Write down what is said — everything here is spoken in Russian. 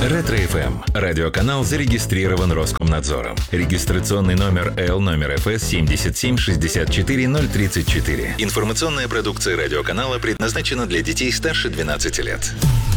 Ретро-ФМ. Радиоканал зарегистрирован Роскомнадзором. Регистрационный номер L-ФС 7764034. Информационная продукция радиоканала предназначена для детей старше 12 лет.